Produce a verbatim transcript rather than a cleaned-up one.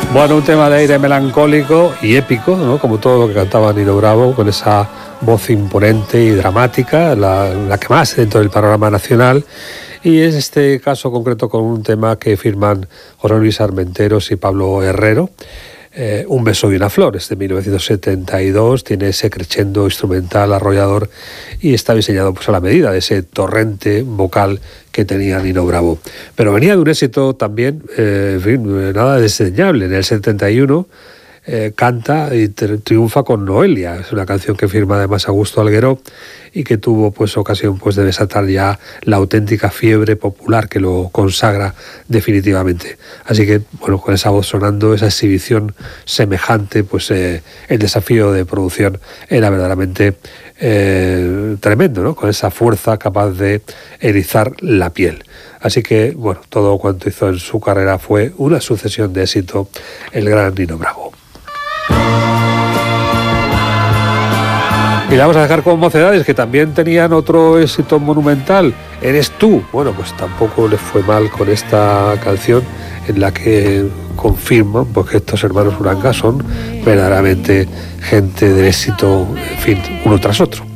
Bueno, un tema de aire melancólico y épico, ¿no? Como todo lo que cantaba Nino Bravo, con esa voz imponente y dramática, la, la que más dentro del panorama nacional. Y es este caso concreto con un tema que firman José Luis Armenteros y Pablo Herrero. Eh, Un beso y una flor, es de mil novecientos setenta y dos, tiene ese crescendo instrumental arrollador y está diseñado pues a la medida de ese torrente vocal que tenía Nino Bravo. Pero venía de un éxito también, eh, en fin, nada desdeñable. En el setenta y uno eh, canta y tri- triunfa con Noelia, es una canción que firma además Augusto Algueró y que tuvo pues ocasión pues de desatar ya la auténtica fiebre popular que lo consagra definitivamente. Así que bueno, con esa voz sonando, esa exhibición semejante, pues eh, el desafío de producción era verdaderamente eh, tremendo, ¿no? Con esa fuerza capaz de erizar la piel. Así que bueno, todo cuanto hizo en su carrera fue una sucesión de éxito, el gran Nino Bravo. Y la vamos a dejar con Mocedades, que también tenían otro éxito monumental, Eres tú. Bueno, pues tampoco les fue mal con esta canción, en la que confirman pues, que estos hermanos Uranga son verdaderamente gente de éxito, en fin, uno tras otro.